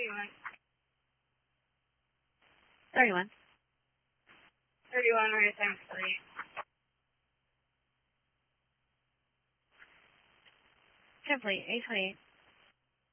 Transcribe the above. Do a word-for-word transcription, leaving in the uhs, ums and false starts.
thirty-one. thirty-one. thirty-one right times three. Complete. eight twenty-eight.